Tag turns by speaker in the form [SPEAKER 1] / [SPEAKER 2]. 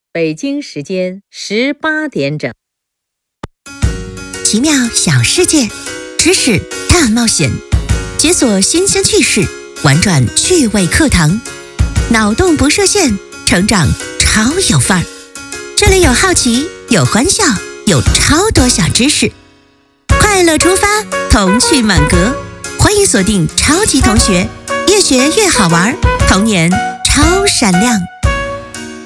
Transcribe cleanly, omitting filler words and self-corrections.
[SPEAKER 1] 北京时间18点整。
[SPEAKER 2] 奇妙小世界，知识大冒险，解锁新鲜趣事，玩转趣味课堂，脑洞不设限，成长超有范儿。这里有好奇，有欢笑，有超多小知识，快乐出发，童趣满格。欢迎锁定超级同学，越学越好玩，童年超闪亮。